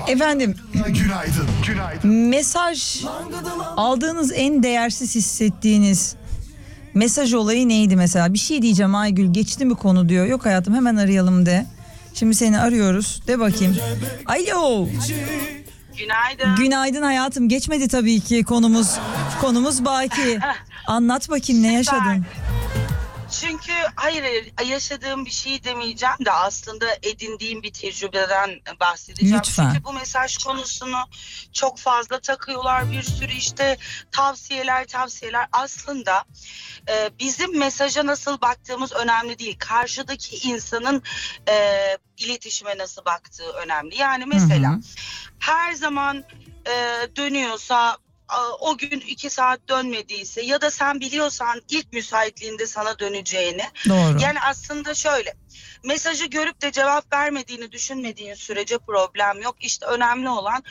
Efendim, Günaydın, günaydın. mesaj aldığınız en değersiz hissettiğiniz mesaj olayı neydi mesela? Bir şey diyeceğim Aygül, geçti mi konu diyor. Yok hayatım, hemen arayalım de. Şimdi seni arıyoruz, de bakayım. Alo. Günaydın. Günaydın hayatım, geçmedi tabii ki konumuz baki. Anlat bakayım, ne yaşadın? Çünkü hayır yaşadığım bir şey demeyeceğim de aslında edindiğim bir tecrübeden bahsedeceğim. Lütfen. Çünkü bu mesaj konusunu çok fazla takıyorlar, bir sürü işte tavsiyeler aslında bizim mesaja nasıl baktığımız önemli değil. Karşıdaki insanın iletişime nasıl baktığı önemli. Yani mesela her zaman dönüyorsa, o gün 2 saat dönmediyse ya da sen biliyorsan ilk müsaitliğinde sana döneceğini. Doğru. Yani aslında şöyle, mesajı görüp de cevap vermediğini düşünmediğin sürece problem yok. İşte önemli olan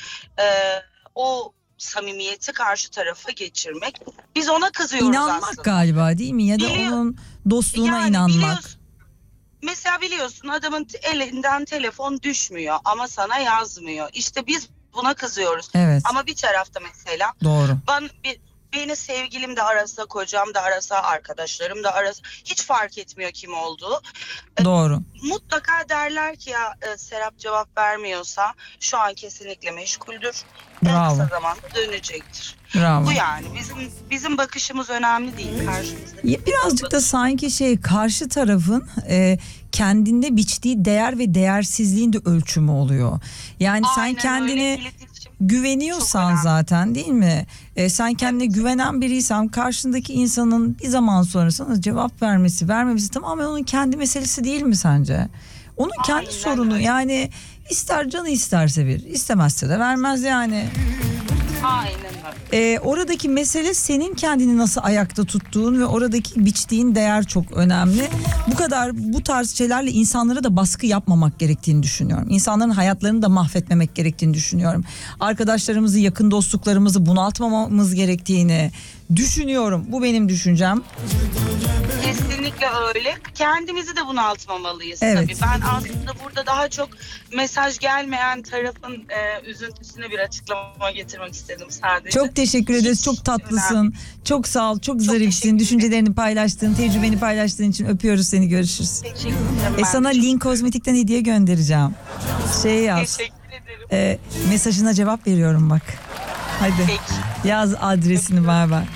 o samimiyeti karşı tarafa geçirmek. Biz ona kızıyoruz İnanmak aslında. galiba, değil mi? Ya da onun dostluğuna Yani inanmak. Mesela biliyorsun adamın elinden telefon düşmüyor ama sana yazmıyor. İşte biz buna kızıyoruz. Evet. Ama bir tarafta mesela Doğru. beni sevgilim de arasa, kocam da arasa, arkadaşlarım da arasa, hiç fark etmiyor kim olduğu. Doğru. Mutlaka derler ki ya Serap cevap vermiyorsa şu an kesinlikle meşguldür. Bravo. En kısa zamanda dönecektir. Bravo. Bu yani bizim bakışımız önemli değil karşımızdaki. Ya birazcık da sanki karşı tarafın kendinde biçtiği değer ve değersizliğin de ölçümü oluyor. Yani sen Aynen kendine öyle, iletişim güveniyorsan çok önemli. zaten, değil mi? Sen kendine güvenen biriysen karşındaki insanın bir zaman sonra sana cevap vermemesi tamamen onun kendi meselesi değil mi sence? Onun kendi Aynen sorunu öyle. yani, ister canı isterse istemezse de vermez yani. Aynen öyle. Oradaki mesele senin kendini nasıl ayakta tuttuğun ve oradaki biçtiğin değer çok önemli. Bu tarz şeylerle insanlara da baskı yapmamak gerektiğini düşünüyorum. İnsanların hayatlarını da mahvetmemek gerektiğini düşünüyorum. Arkadaşlarımızı, yakın dostluklarımızı bunaltmamamız gerektiğini düşünüyorum. Bu benim düşüncem. Kesinlikle öyle. Kendimizi de bunaltmamalıyız Evet. tabii. Ben aslında burada daha çok mesaj gelmeyen tarafın üzüntüsüne bir açıklama getirmek istedim sadece. Çok teşekkür ederiz. Hiç Çok tatlısın. önemli. Çok sağ ol. Çok teşekkür zarifsin. ederim. Düşüncelerini paylaştığın, tecrübeni paylaştığın için öpüyoruz seni. Görüşürüz. Teşekkür ederim. Ben Sana de çok Link Kozmetik'ten hediye göndereceğim. Yaz. teşekkür ederim. Mesajına cevap veriyorum bak. Hadi. Peki. Yaz adresini, bay bay.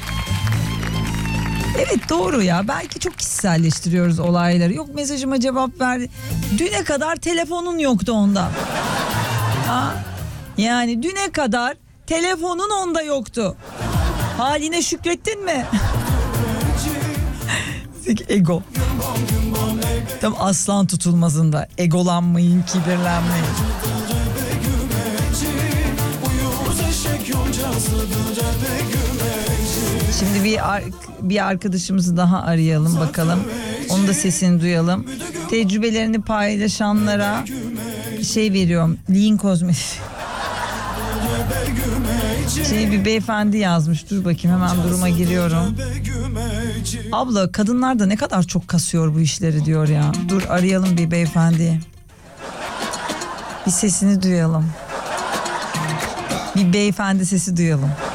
Evet, doğru ya. Belki çok kişiselleştiriyoruz olayları. Yok, mesajıma cevap ver. Düne kadar telefonun yoktu onda. Yani düne kadar telefonun onda yoktu. Haline şükrettin mi? Ego. Tam aslan tutulmazında. Egolanmayın, kibirlenmeyin. Şimdi bir arkadaşımızı daha arayalım bakalım. Onun da sesini duyalım. Tecrübelerini paylaşanlara veriyorum. Lean Kozmetik. Bir beyefendi yazmış. Dur bakayım, hemen duruma giriyorum. Abla, kadınlar da ne kadar çok kasıyor bu işleri diyor ya. Dur, arayalım bir beyefendiyi. Bir sesini duyalım. Bir beyefendi sesi duyalım.